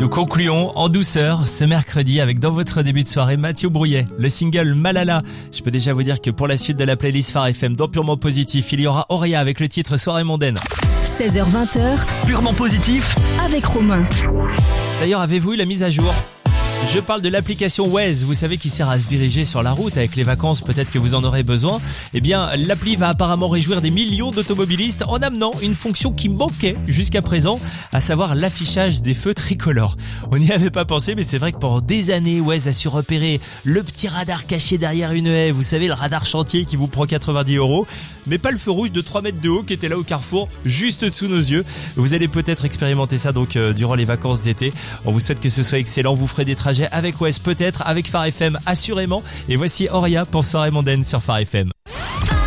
Nous concluons en douceur ce mercredi avec dans votre début de soirée Mathieu Brouillet, le single Malala. Je peux déjà vous dire que pour la suite de la playlist Phare FM dans Purement Positif, il y aura Auria avec le titre Soirée mondaine. 16h20, Purement Positif avec Romain. D'ailleurs, avez-vous eu la mise à jour ? Je parle de l'application Waze, vous savez, qui sert à se diriger sur la route avec les vacances, peut-être que vous en aurez besoin. Eh bien, l'appli va apparemment réjouir des millions d'automobilistes en amenant une fonction qui manquait jusqu'à présent, à savoir l'affichage des feux tricolores. On n'y avait pas pensé, mais c'est vrai que pendant des années, Waze a su repérer le petit radar caché derrière une haie, vous savez, le radar chantier qui vous prend 90 €, mais pas le feu rouge de 3 mètres de haut qui était là au carrefour, juste sous nos yeux. Vous allez peut-être expérimenter ça donc durant les vacances d'été. On vous souhaite que ce soit excellent, vous ferez des trajets avec Waze peut-être, avec Phare FM assurément. Et voici Auria pour Soirée mondaine sur Phare FM.